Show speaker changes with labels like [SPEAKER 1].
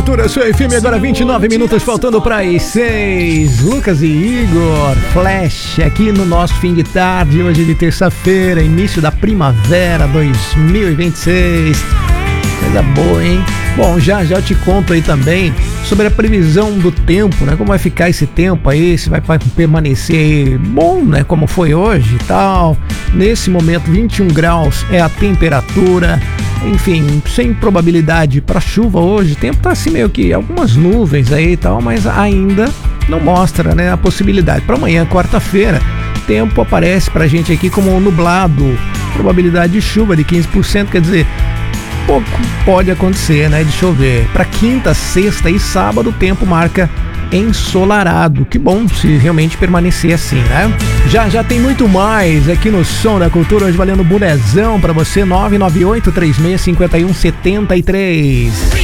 [SPEAKER 1] Cultura, sua FM, agora 29 minutos faltando para as 6. Lucas e Igor, Flash, aqui no nosso fim de tarde, hoje de terça-feira, início da primavera 2026. Coisa boa, hein? Bom, já eu te conto aí também sobre a previsão do tempo, né? Como vai ficar esse tempo aí, se vai permanecer aí bom, né? Como foi hoje e tal. Nesse momento, 21 graus é a temperatura. Enfim, sem probabilidade para chuva hoje. O tempo tá assim meio que algumas nuvens aí e tal, mas ainda não mostra, né, a possibilidade. Para amanhã, quarta-feira, o tempo aparece pra gente aqui como nublado. Probabilidade de chuva de 15%, quer dizer, pouco pode acontecer, né, de chover. Para quinta, sexta e sábado, o tempo marca ensolarado. Que bom se realmente permanecer assim, né? Já tem muito mais aqui no Som da Cultura, hoje valendo bonezão pra você, 998-3651-73.